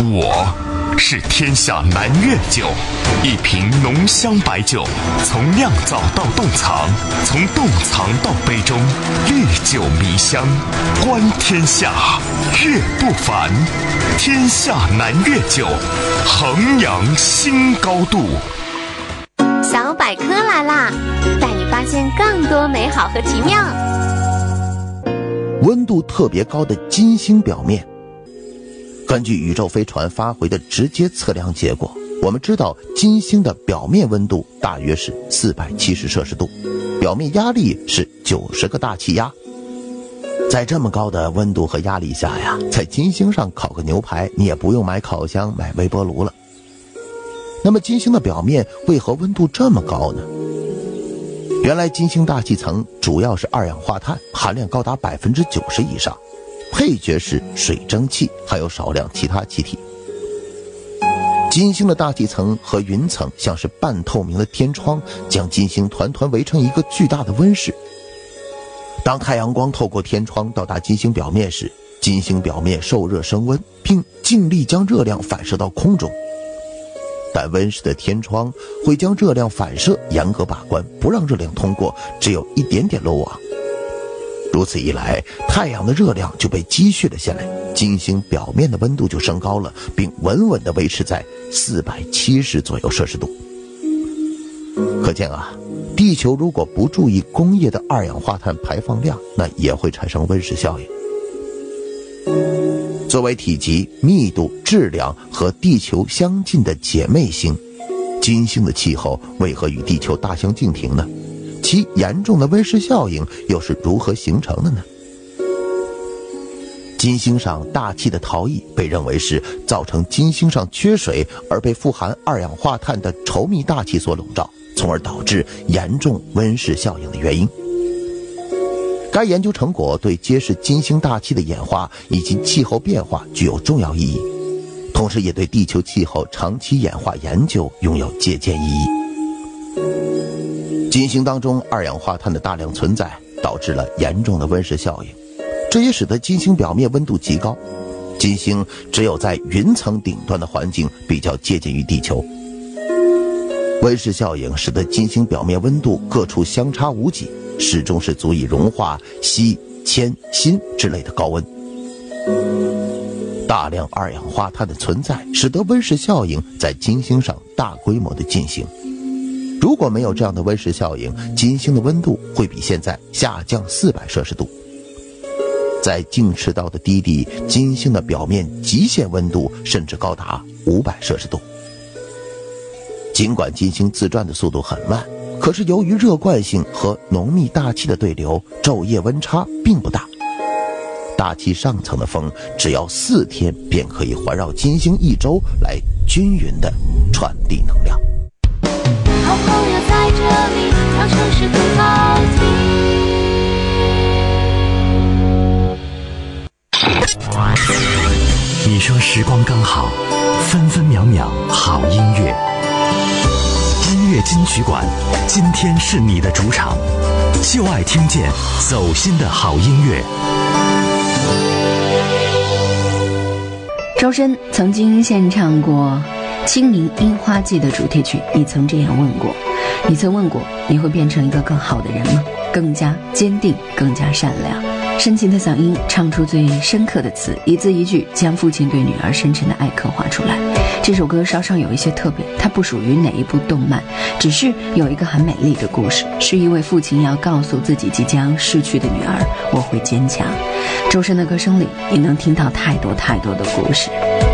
我是天下南岳酒，一瓶浓香白酒，从酿造到冻藏，从冻藏到杯中，历久弥香，观天下，岳不凡。天下南岳酒，衡阳新高度。 小百科来啦，带你发现更多美好和奇妙。 温度特别高的金星表面，根据宇宙飞船发回的直接测量结果，我们知道金星的表面温度大约是470摄氏度，表面压力是90个大气压。在这么高的温度和压力下呀，在金星上烤个牛排，你也不用买烤箱买微波炉了。那么金星的表面为何温度这么高呢？原来金星大气层主要是二氧化碳，含量高达90%以上，配角是水蒸气，还有少量其他气体。金星的大气层和云层像是半透明的天窗，将金星团团围成一个巨大的温室。当太阳光透过天窗到达金星表面时，金星表面受热升温，并尽力将热量反射到空中。但温室的天窗会将热量反射严格把关，不让热量通过，只有一点点漏网。如此一来，太阳的热量就被积蓄了下来，金星表面的温度就升高了，并稳稳地维持在470左右摄氏度。可见啊，地球如果不注意工业的二氧化碳排放量，那也会产生温室效应。作为体积、密度、质量和地球相近的姐妹星，金星的气候为何与地球大相径庭呢？其严重的温室效应又是如何形成的呢？金星上大气的逃逸被认为是造成金星上缺水而被富含二氧化碳的稠密大气所笼罩，从而导致严重温室效应的原因。该研究成果对揭示金星大气的演化以及气候变化具有重要意义，同时也对地球气候长期演化研究拥有借鉴意义。金星当中二氧化碳的大量存在，导致了严重的温室效应，这也使得金星表面温度极高。金星只有在云层顶端的环境比较接近于地球。温室效应使得金星表面温度各处相差无几，始终是足以融化锡、铅、锌之类的高温。大量二氧化碳的存在使得温室效应在金星上大规模的进行。如果没有这样的温室效应，金星的温度会比现在下降400摄氏度。在静赤道的低地，金星的表面极限温度甚至高达500摄氏度。尽管金星自转的速度很慢，可是由于热惯性和浓密大气的对流，昼夜温差并不大。大气上层的风只要4天便可以环绕金星1周，来均匀地传递能量。 好朋友在这里，让城市更好听。 你说时光刚好，分分秒秒好音乐。音乐金曲馆，今天是你的主场，就爱听见走心的好音乐。 周深曾经献唱过《清明樱花季》的主题曲，你曾这样问过，你曾问过你会变成一个更好的人吗？更加坚定，更加善良。深情的嗓音唱出最深刻的词，一字一句将父亲对女儿深沉的爱刻画出来。这首歌稍稍有一些特别，它不属于哪一部动漫，只是有一个很美丽的故事，是一位父亲要告诉自己即将逝去的女儿，我会坚强。周深的歌声里，你能听到太多太多的故事。